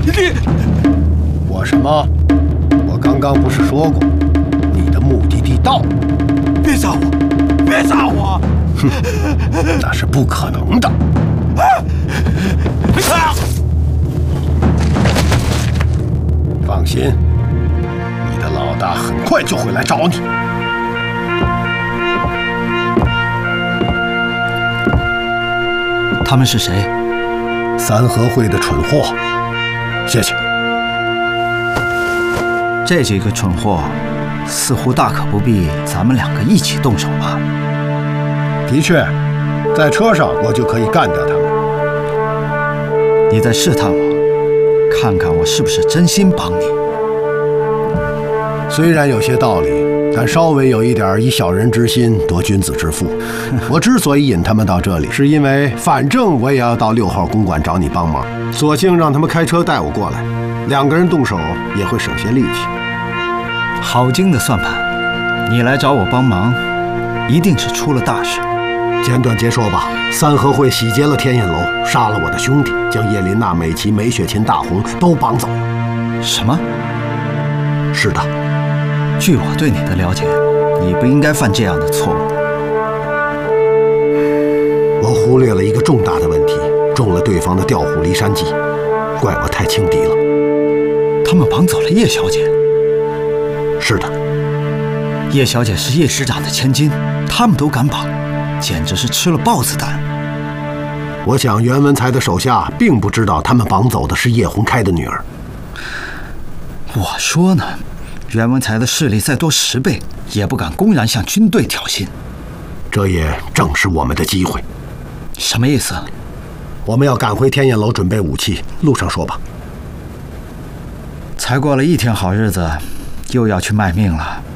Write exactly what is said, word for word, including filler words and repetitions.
你， 我什么？我刚刚不是说过，你的目的地到了。 别杀我！别杀我！ 哼，那是不可能的。啊！啊！放心，你的老大很快就会来找你。 他们是谁？ 三合会的蠢货。谢谢。 这几个蠢货，似乎大可不必咱们两个一起动手吧？ 的确，在车上我就可以干掉他们。 你在试探我，看看我是不是真心帮你。 虽然有些道理，但稍微有一点以小人之心夺君子之腹。我之所以引他们到这里，是因为反正我也要到六号公馆找你帮忙，索性让他们开车带我过来，两个人动手也会省些力气。 好精的算盘！你来找我帮忙，一定是出了大事。 简短截说吧，三合会洗劫了天印楼，杀了我的兄弟，将叶琳娜、美琪、梅雪琴、大红都绑走了。 什么？ 是的。 据我对你的了解，你不应该犯这样的错误。 我忽略了一个重大的问题，中了对方的调虎离山计，怪我太轻敌了。 他们绑走了叶小姐。 是的。 叶小姐是叶师长的千金，他们都敢绑，简直是吃了豹子胆。 我想袁文才的手下并不知道他们绑走的是叶红开的女儿。 我说呢，袁文才的势力再多十倍，也不敢公然向军队挑衅。 这也正是我们的机会。 什么意思？ 我们要赶回天焰楼准备武器，路上说吧。 才过了一天好日子，又要去卖命了。